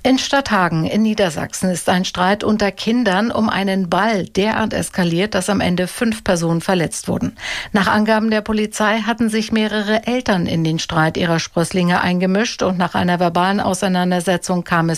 In Stadthagen in Niedersachsen ist ein Streit unter Kindern um einen Ball derart eskaliert, dass am Ende 5 Personen verletzt wurden. Nach Angaben der Polizei hatten sich mehrere Eltern in den Streit ihrer Sprösslinge eingemischt und nach einer verbalen Auseinandersetzung kam es